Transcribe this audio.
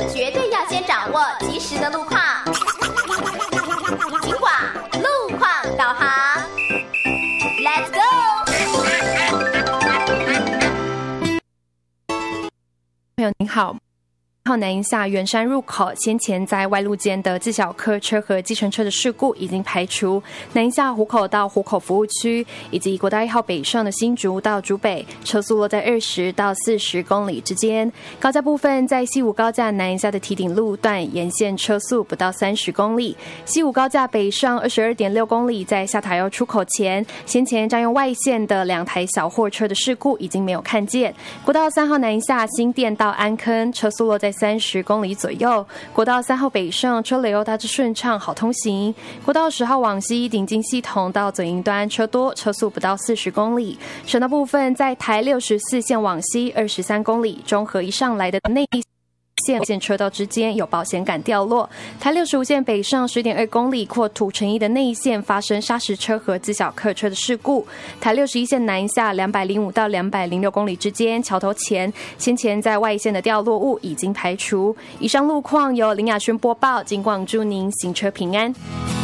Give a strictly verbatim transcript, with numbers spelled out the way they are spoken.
绝对要先掌握及时的路况。警广路况导航 ，Let's go！ 朋友您好。号南营下圆山入口先前在外路间的自小客车和计程车的事故已经排除，南营下湖口到湖口服务区以及国道一号北上的新竹到竹北车速落在二十到四十公里之间。高架部分在西武高架南营下的堤顶路段沿线车速不到三十公里，西武高架北上二十二点六公里，在下塔腰出口前先前占用外线的两台小货车的事故已经没有看见。国道三号南营下新店到安坑车速落在三十公里左右，国道三号北上车流大致顺畅，好通行。国道十号往西顶进系统到左营端车多，车速不到四十公里。省道部分在台六十四线往西二十三公里，中和一上来的内线线车道之间有保险杆掉落。台六十五线北上 十点二公里或土城一的内线发生砂石车和自小客车的事故。台六十一线南下两百零五到两百零六公里之间桥头前先前在外线的掉落物已经排除。以上路况由林雅轩播报，警广祝您行车平安。